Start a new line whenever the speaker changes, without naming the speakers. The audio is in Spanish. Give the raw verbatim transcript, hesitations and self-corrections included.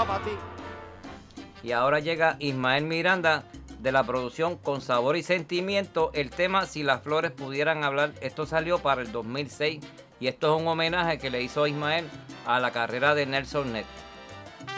va para ti.
Y ahora llega Ismael Miranda de la producción Con Sabor y Sentimiento. El tema Si las flores pudieran hablar. Esto salió para el dos mil seis y esto es un homenaje que le hizo Ismael a la carrera de Nelson Ned.